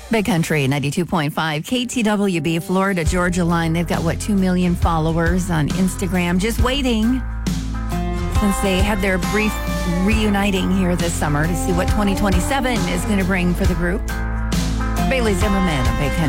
Big Country 92.5 KTWB Florida Georgia line. They've got 2 million followers on Instagram, just waiting since they had their brief reuniting here this summer to see what 2027 is going to bring for the group. Bailey Zimmerman of Big Country.